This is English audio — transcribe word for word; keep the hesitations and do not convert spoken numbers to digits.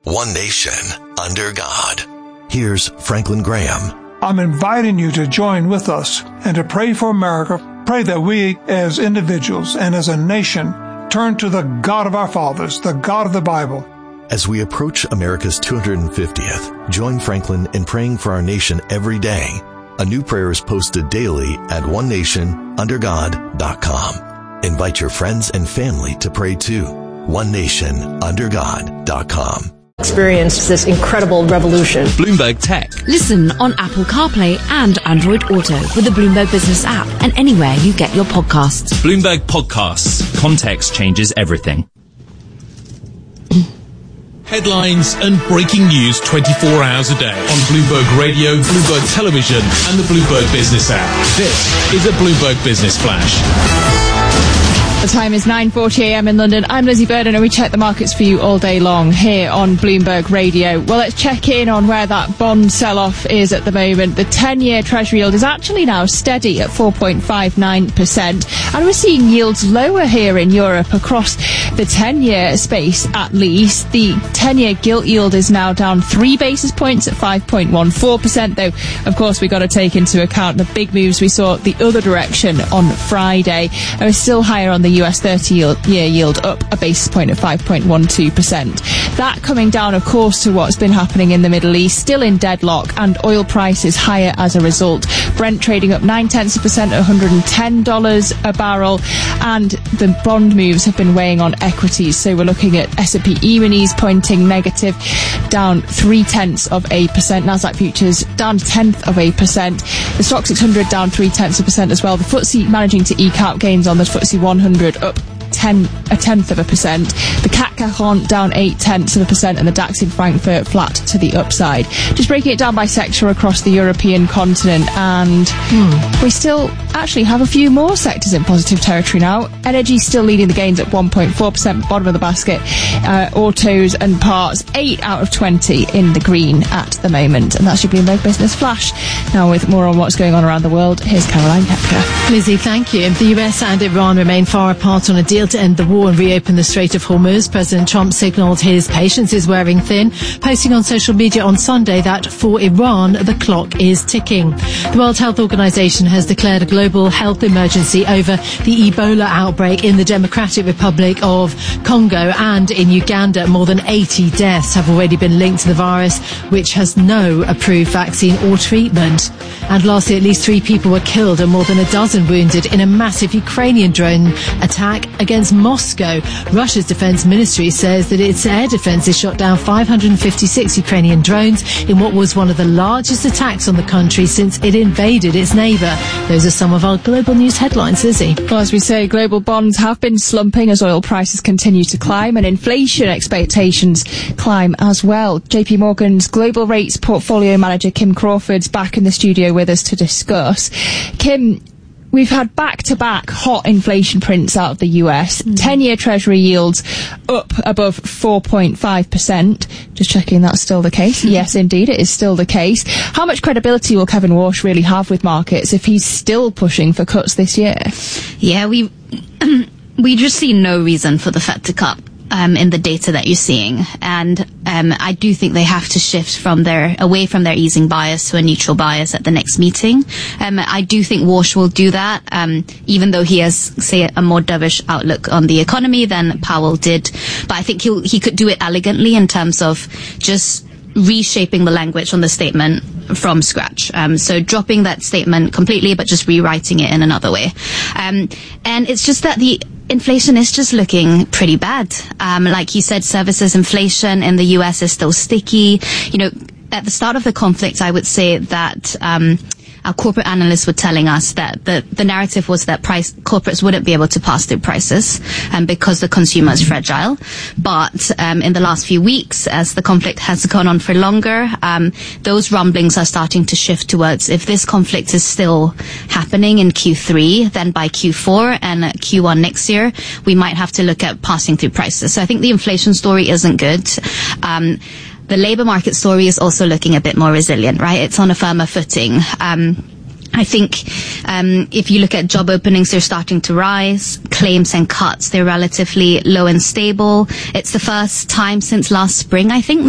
one nation, under God. Here's Franklin Graham. I'm inviting you to join with us and to pray for America. Pray that we as individuals and as a nation turn to the God of our fathers, the God of the Bible. As we approach America's two hundred fiftieth, join Franklin in praying for our nation every day. A new prayer is posted daily at one nation under god dot com. Invite your friends and family to pray too. one nation under god dot com. Experienced this incredible revolution. Bloomberg Tech. Listen on Apple CarPlay and Android Auto with the Bloomberg Business app and anywhere you get your podcasts. Bloomberg Podcasts. Context changes everything. Headlines and breaking news twenty-four hours a day on Bloomberg Radio, Bloomberg Television and the Bloomberg Business app. This is a Bloomberg Business Flash. The time is nine forty a m in London. I'm Lizzie Burden and we check the markets for you all day long here on Bloomberg Radio. Well, let's check in on where that bond sell-off is at the moment. The ten-year Treasury yield is actually now steady at four point five nine percent. And we're seeing yields lower here in Europe across the ten-year space at least. The ten-year gilt yield is now down three basis points at five point one four percent, though, of course, we've got to take into account the big moves we saw the other direction on Friday. And we're still higher on the U S thirty-year yield, up a basis point at five point one two percent. That coming down, of course, to what's been happening in the Middle East, still in deadlock, and oil prices higher as a result. Brent trading up nine tenths of a percent at one hundred ten dollars a barrel, and the bond moves have been weighing on equities. So we're looking at S and P E-minis pointing negative, down three tenths of a percent. Nasdaq futures down a tenth of a percent. The Stock six hundred down three tenths of a percent as well. The F T S E managing to eke out gains on the F T S E one hundred, up ten a tenth of a percent. The C A C quarante down eight tenths of a percent, and the DAX in Frankfurt flat to the upside. Just breaking it down by sector across the European continent, and hmm, we still actually have a few more sectors in positive territory now. Energy still leading the gains at one point four percent, bottom of the basket. Uh, autos and parts, eight out of twenty in the green at the moment. And that's your Bloomberg Business Flash. Now with more on what's going on around the world, here's Caroline Kepka. Lizzie, thank you. The U S and Iran remain far apart on a deal to end the war and reopen the Strait of Hormuz. President Trump signalled his patience is wearing thin, posting on social media on Sunday that for Iran, the clock is ticking. The World Health Organization has declared a global health emergency over the Ebola outbreak in the Democratic Republic of Congo and in Uganda. More than eighty deaths have already been linked to the virus, which has no approved vaccine or treatment. And lastly, at least three people were killed and more than a dozen wounded in a massive Ukrainian drone attack against Moscow. Russia's defense ministry says that its air defenses shot down five hundred fifty-six Ukrainian drones in what was one of the largest attacks on the country since it invaded its neighbour. Those are some of our global news headlines, Lizzie. Well, as we say, global bonds have been slumping as oil prices continue to climb and inflation expectations climb as well. J P Morgan's global rates portfolio manager Kim Crawford's back in the studio with us to discuss. Kim, we've had back-to-back hot inflation prints out of the U S. Mm. ten-year Treasury yields up above four point five percent. Just checking that's still the case. Mm. Yes, indeed, it is still the case. How much credibility will Kevin Walsh really have with markets if he's still pushing for cuts this year? Yeah, we we just see no reason for the Fed to cut. Um, in the data that you're seeing. And um, I do think they have to shift from their away from their easing bias to a neutral bias at the next meeting. Um, I do think Walsh will do that, um, even though he has, say, a more dovish outlook on the economy than Powell did. But I think he'll, he could do it elegantly in terms of just reshaping the language on the statement from scratch. Um, so dropping that statement completely, but just rewriting it in another way. Um, and it's just that the inflation is just looking pretty bad. Um, like you said, services inflation in the U S is still sticky. You know, at the start of the conflict, I would say that um, our corporate analysts were telling us that the, the narrative was that price corporates wouldn't be able to pass through prices um, because the consumer is fragile. But um, in the last few weeks, as the conflict has gone on for longer, um, those rumblings are starting to shift towards if this conflict is still happening in Q three, then by Q four and Q one next year, we might have to look at passing through prices. So I think the inflation story isn't good. Um, The labour market story is also looking a bit more resilient, right? It's on a firmer footing. Um, I think um, if you look at job openings, they're starting to rise. Claims and cuts, they're relatively low and stable. It's the first time since last spring, I think,